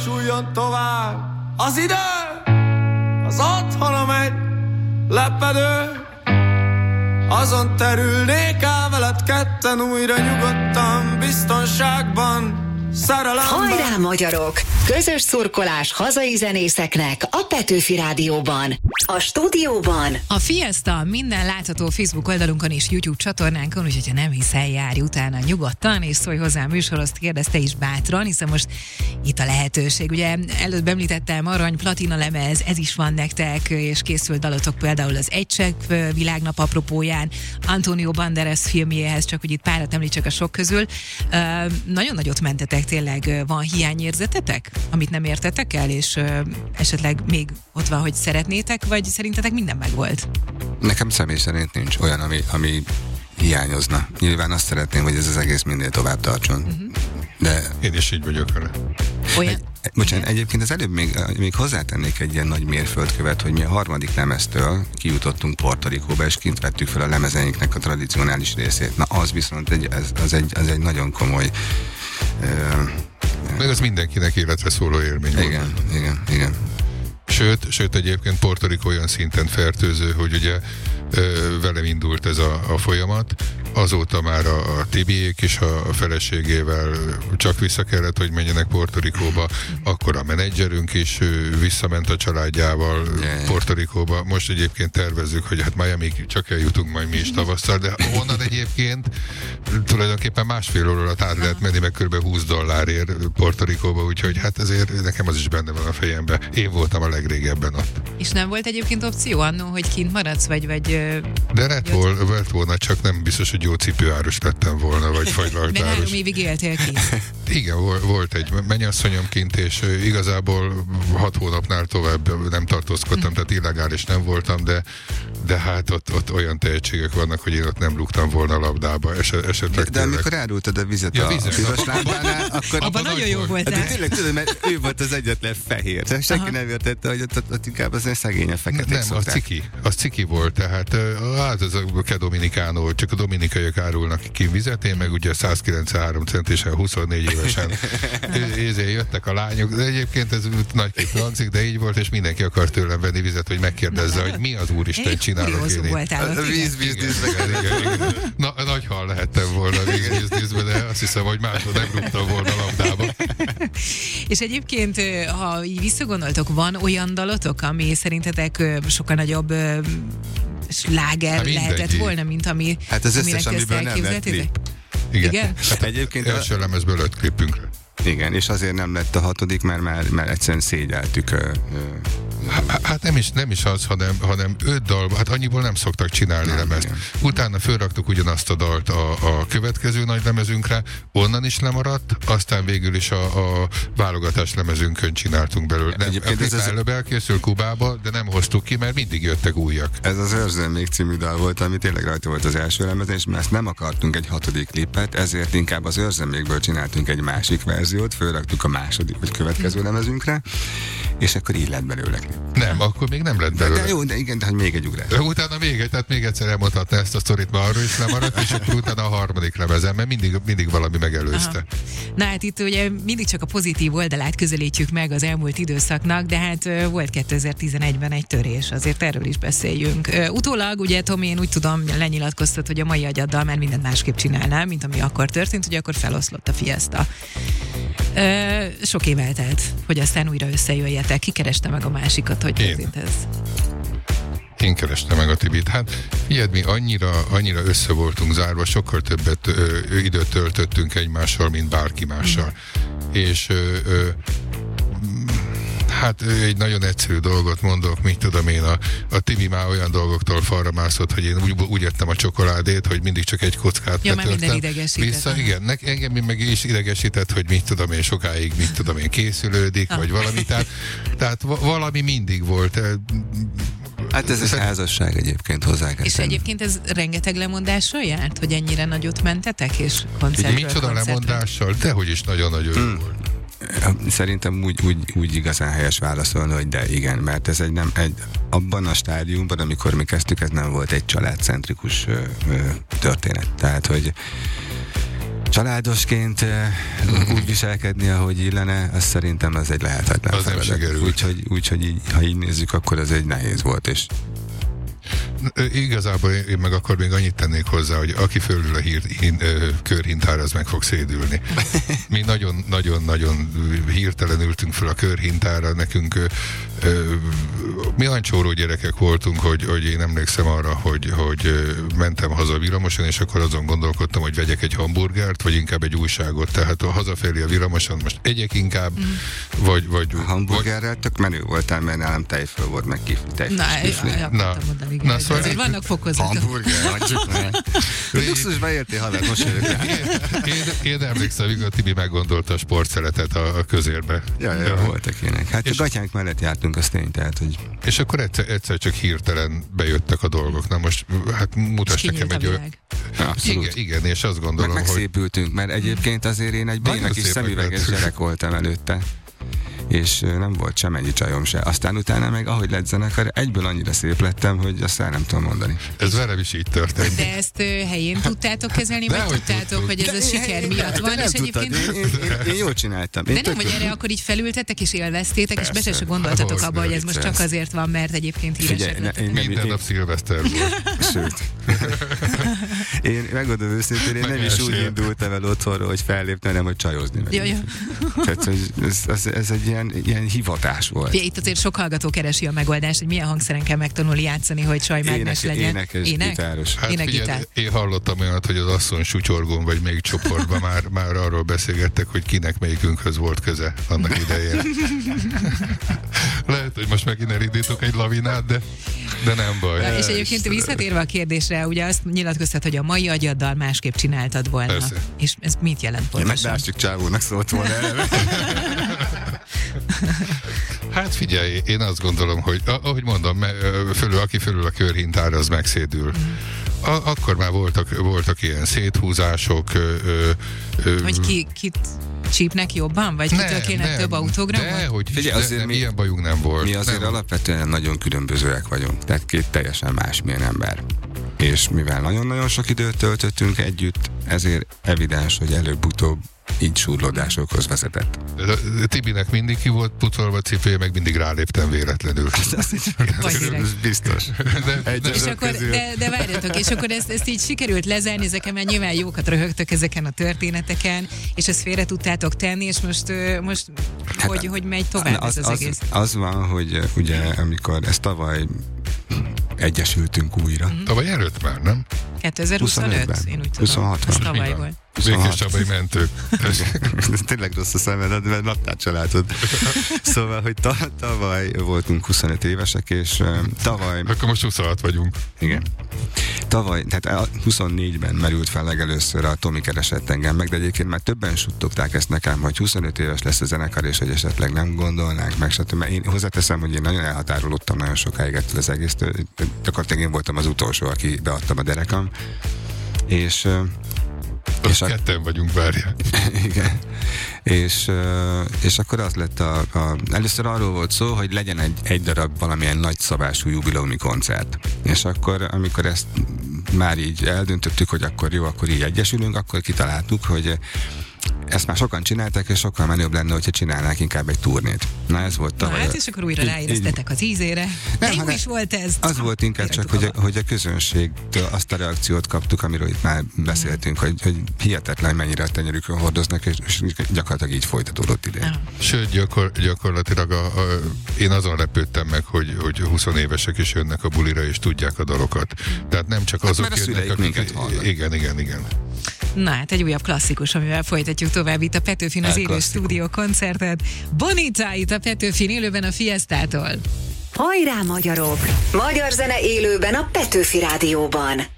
lassuljon tovább az idő, az otthonom egy lepedő. Azon terülnék el veled ketten újra nyugodtan, biztonságban, szerelemben. Hajrá magyarok! Közös szurkolás hazai zenészeknek a Petőfi Rádióban. A stúdióban a Fiesta minden látható Facebook oldalunkon és YouTube csatornánkon, úgyhogy ha nem hiszel, járj utána nyugodtan, és szólj hozzá a műsorhoz, kérdezte is bátran, hiszen most itt a lehetőség. Ugye előbb említettem, arany, platina lemez, ez is van nektek, és készült dalotok például az Egy csepp világnap apropóján, Antonio Banderas filmjéhez, csak hogy itt párat említsek a sok közül. Nagyon nagyot mentetek, tényleg van hiányérzetetek, amit nem értetek el, és esetleg még ott van, hogy szeretnétek, vagy szerintetek minden megvolt? Nekem személy szerint nincs olyan, ami hiányozna. Nyilván azt szeretném, hogy ez az egész minél tovább tartson. De én is így vagyok vele. Bocsánat, egyébként az előbb még hozzátennék egy ilyen nagy mérföldkövet, hogy mi a harmadik lemeztől kijutottunk Puerto Ricóba, és kint vettük fel a lemezeinknek a tradicionális részét. Na az viszont az egy nagyon komoly meg az mindenkinek életre szóló élmény volt. Igen. Sőt, egyébként Puerto Rico olyan szinten fertőző, hogy ugye velem indult ez a folyamat, azóta már a Tibiék is a feleségével csak vissza kellett, hogy menjenek Puerto Ricóba, akkor a menedzserünk is visszament a családjával Puerto Ricóba. Most egyébként tervezzük, hogy hát Miami-ig csak eljutunk majd mi is tavasszal, de onnan egyébként tulajdonképpen másfél óra alatt át lehet menni, meg kb. $20 Puerto Ricóba, úgyhogy hát ezért nekem az is benne van a fejemben. Én voltam a legrégebben ott. És nem volt egyébként opció annó, hogy kint maradsz, vagy de lett volna, csak nem biztos, hogy jó cipőáros lettem volna, vagy fagylaltáros. Mert 3 évig éltél kint. Igen, volt egy mennyasszonyom kint, és igazából 6 hónapnál tovább nem tartózkodtam, tehát illegális nem voltam, de hát ott olyan tehetségek vannak, hogy én ott nem luktam volna a labdába. De amikor árultad a vizet a piros lámpánál, akkor... Abban nagyon jó voltál. De tényleg tudom, mert ő volt az egyetlen fehér. Senki nem értette, hogy ott inkább az szegényen feketék szokták. Nem, az ciki volt, tehát hát ez a Dominikánó, csak a dominikaiak árulnak ki vizet, én meg ugye 193 centisen 24 évesen jöttek a lányok, de egyébként ez nagyképp hangzik, de így volt, és mindenki akart tőlem venni vizet, hogy megkérdezze, hogy mi az úristen csinálok én itt. Víz-víz-víz. Nagy hal lehettem volna víz-vízbe, de azt hiszem, hogy másod nem rúgtam volna labdába. És egyébként, ha így visszagondoltok, van olyan dalotok, ami szerintetek sokkal nagyobb sláger lehetett volna, mint ami... Hát az összes, amiből nem lett klip. Igen? Hát egyébként első lemezből 5 klipünkre. Igen, és azért nem lett a 6., mert már egyszerűen szégyeltük. Hát nem is az, hanem 5 dal, hát annyiból nem szoktak csinálni lemezt. Igen. Utána fölraktuk ugyanazt a dalt a következő nagy lemezünkre, onnan is lemaradt, aztán végül is a válogatás lemezünkön csináltunk belőle. Ez előbb elkészül Kubába, de nem hoztuk ki, mert mindig jöttek újak. Ez az Őrzön még című dal volt, ami tényleg rajta volt az első lemezen, és mert nem akartunk egy 6. klipet, ezért inkább az Őrzön mégből csináltunk egy másik verziót, fölraktuk a második vagy következő lemezünkre, és akkor így lett belőle. Nem, akkor még nem lett belőle. De jó, de igen, de még egy ugrás. Utána tehát még egyszer elmondhatná ezt a sztorit, már arról is lemaradt, és akkor utána a 3. lemezen, mert mindig valami megelőzte. Aha. Na hát itt ugye mindig csak a pozitív oldalát közelítjük meg az elmúlt időszaknak, de hát volt 2011-ben egy törés, azért erről is beszéljünk. Utólag ugye Tomi, én úgy tudom, lenyilatkoztat, hogy a mai agyaddal már mindent másképp csinálnál, mint ami akkor történt, ugye akkor feloszlott a Fiesta. Sok év eltelt, hogy aztán újra összejöjjetek. Ki kereste meg a másikat, hogy történt ez? Én kerestem meg a Tibit. Hát figyeld, mi annyira össze voltunk zárva, sokkal többet időt töltöttünk egymással, mint bárki mással. És hát egy nagyon egyszerű dolgot mondok, mit tudom én, a Tibi már olyan dolgoktól falra mászott, hogy én úgy ettem a csokoládét, hogy mindig csak egy kockát betöltem. Vissza, igen, engem meg is idegesített, hogy mit tudom én, sokáig készülődik, vagy valami, tehát valami mindig volt. Hát ez egy házasság egyébként hozzá kell. És egyébként ez rengeteg lemondással járt, hogy ennyire nagyot mentetek, és koncertről micsoda lemondással? Dehogy is nagyon-nagyon jó volt. Szerintem úgy igazán helyes válaszolni, hogy de igen, mert ez abban a stádiumban, amikor mi kezdtük, ez nem volt egy családcentrikus történet. Tehát, hogy családosként úgy viselkedni, ahogy illene, az szerintem az egy lehetetlen feladat. Úgyhogy így, ha így nézzük, akkor ez egy nehéz volt, és igazából én meg akkor még annyit tennék hozzá, hogy aki fölül a körhintára, az meg fog szédülni. Mi nagyon-nagyon hirtelen ültünk föl a körhintára, nekünk mi olyan csóró gyerekek voltunk, hogy én emlékszem arra, hogy mentem haza villamoson, és akkor azon gondolkodtam, hogy vegyek egy hamburgert, vagy inkább egy újságot. Tehát a hazafelé a villamoson most egyek inkább, vagy a hamburgerrel tök menő voltál, mert nálam tejföl volt, meg kifli. Na, szóval azért vannak fokozatok. Hamburger, hagyjuk meg. Luxusba értél, haver, most jövök. Én emlékszem, hogy a Tibi meggondolta a sportszeletet a közérbe. Ja, voltak ilyenek. Hát a gatyánk mellett jártunk, az tény, tehát, hogy... És akkor egyszer csak hirtelen bejöttek a dolgok. Na most, hát mutass nekem egy olyan... Igen, és azt gondolom, hogy... Megszépültünk, mert egyébként azért én egy béna kis szemüveges gyerek voltam előtte. És nem volt semmennyi csajom se. Aztán utána meg, ahogy lett zenekar, egyből annyira szép lettem, hogy azt el nem tudom mondani. Ez velem is így történt. De ezt helyén tudtátok kezelni, vagy tudtátok, hogy ez a siker miatt van, és egyébként... Én jól csináltam. De nem, hogy erre akkor így felültetek, és élveztétek, és be se gondoltatok abba, hogy ez most csak azért van, mert egyébként híresek lettetek. Minden nap szilveszter volt. Sőt. Én megmondom őszintén, én nem is úgy indultam el otthonról, hogy felléptem, hanem hogy csajozni meg. Tehát ez egy ilyen hivatás volt. Itt azért sok hallgató keresi a megoldást, hogy milyen hangszeren kell megtanulni játszani, hogy csajmágnes legyen. Énekes, gitáros. Hát figyelj, én hallottam olyat, hogy az asszony sutyorgón, vagy még csoportban már arról beszélgettek, hogy kinek melyikünkhöz volt köze annak idején. Lehet, hogy most megint elindítok egy lavinát, de nem baj. Ja, és egyébként visszatérve a kérdésre, ugye azt nyilatkoztat, hogy a mai agyaddal másképp csináltad volna. Persze. És ez mit jelent pontosan? Megdásjuk csávónak szólt volna eleve. Hát figyelj, én azt gondolom, hogy ahogy mondom, aki fölül a körhintára, az megszédül. Akkor már voltak ilyen széthúzások. Hogy kit csípnek jobban? Vagy kitől kéne több autogramot? Dehogy figyelj, azért ilyen bajunk nem volt. Mi azért alapvetően nagyon különbözőek vagyunk. Tehát két teljesen másmilyen ember. És mivel nagyon-nagyon sok időt töltöttünk együtt, ezért evidens, hogy előbb-utóbb így súrlódásokhoz vezetett. Tibinek mindig ki volt pucolva cipője, meg mindig ráléptem véletlenül. Ez biztos. De várjatok, és akkor ezt így sikerült lezárni, ezeken, mert nyilván jókat röhögtök ezeken a történeteken, és ezt félre tudtátok tenni, és most hogy megy tovább ez az egész? Az van, hogy ugye amikor ezt tavaly egyesültünk újra. Tavaly előtt már, nem? 2025? Én úgy tudom. 26-ban. Ez tavaly volt. Békés Csabai mentők. Tényleg rossz a szemed, mert naptár se látod. Szóval, hogy tavaly voltunk 25 évesek, és tavaly... Akkor most 26 vagyunk. Igen. Tavaly, tehát 24-ben merült fel legelőször a Tomi keresett engem meg, de egyébként már többen suttogták ezt nekem, hogy 25 éves lesz a zenekar, és hogy esetleg nem gondolnánk meg, stb. Mert én hozzáteszem, hogy én nagyon elhatárolódtam nagyon sokáig ettől az egésztől. Gyakorlatilag én voltam az utolsó, aki beadtam a derekam. És ketten vagyunk, várja. Igen. És akkor az lett először arról volt szó, hogy legyen egy darab valamilyen nagyszabású jubileumi koncert. És akkor, amikor ezt már így eldöntöttük, hogy akkor jó, akkor így egyesülünk, akkor kitaláltuk, hogy ezt már sokan csinálták, és sokkal menőbb lenne, hogyha csinálnánk inkább egy turnét. Na ez volt tavaly. Hát és akkor újra ráéreztetek az ízére. De jó is volt ez. Az volt inkább csak, hogy a közönségtől azt a reakciót kaptuk, amiről itt már beszéltünk, hogy hihetetlen mennyire a tenyerükön hordoznak, és gyakorlatilag így folytatódott ide. Sőt, gyakorlatilag én azon lepődtem meg, hogy 20 évesek is jönnek a bulira, és tudják a dalokat. Tehát nem csak azok jönnek, akik... Igen. Na hát egy újabb klasszikus, amivel folytatjuk tovább itt a Petőfin az élő stúdió koncertet. Bonita itt a Petőfin élőben a Fiesztától. Hajrá magyarok! Magyar zene élőben a Petőfi Rádióban.